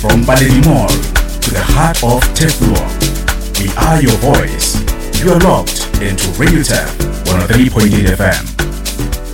From Baledi Mall to the heart of Tefluon, we are your voice. You are locked into Radio Tef 103.8 FM.